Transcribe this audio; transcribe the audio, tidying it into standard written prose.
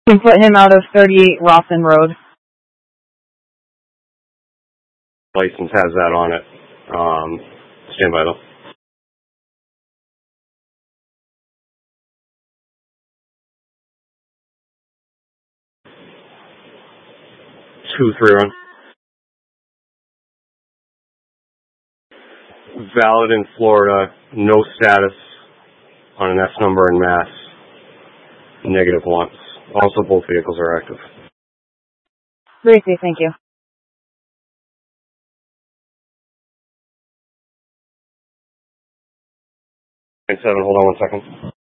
We put him out of 38 Rawson Road. License has that on it. Stand by though. 231. Valid in Florida. No status on an S number in Mass. Negative once. Also, both vehicles are active. Very safe, thank you. 7, hold on 1 second.